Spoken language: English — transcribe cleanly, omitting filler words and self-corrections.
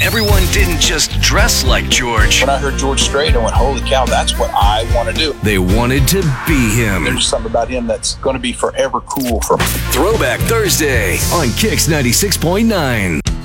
everyone didn't just dress like George. When I heard George Strait, I went, holy cow, that's what I want to do. They wanted to be him. There's something about him that's going to be forever cool for me. Throwback Thursday on Kix 96.9.